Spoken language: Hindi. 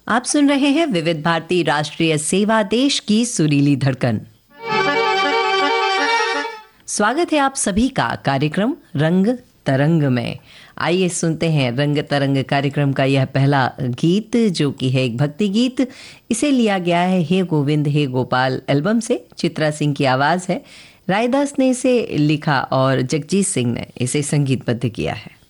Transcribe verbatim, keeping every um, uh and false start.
आप सुन रहे हैं विविध भारती राष्ट्रीय सेवा, देश की सुरीली धड़कन। स्वागत है आप सभी का कार्यक्रम रंग तरंग में। आइए सुनते हैं रंग तरंग कार्यक्रम का यह पहला गीत, जो कि है एक भक्ति गीत। इसे लिया गया है हे गोविंद हे गोपाल एल्बम से। चित्रा सिंह की आवाज़ है, रायदास ने इसे लिखा और जगजीत सिंह ने इसे संगीतबद्ध किया है।